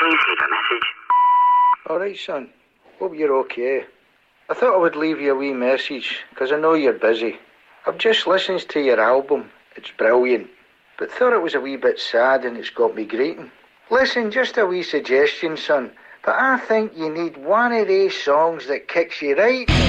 Please leave a message. All right, son. Hope you're okay. I thought I would leave you a wee message, because I know you're busy. I've just listened to your album. It's brilliant. But thought it was a wee bit sad and it's got me grating. Listen, just a wee suggestion, son. But I think you need one of these songs that kicks you right